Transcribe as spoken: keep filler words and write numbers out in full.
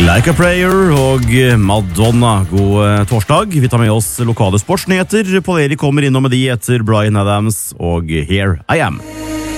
Like a Prayer og Madonna. God torsdag. Vi tar med oss lokale sportsnyheter. Polleri kommer innom med de etter Bryan Adams og Here I Am.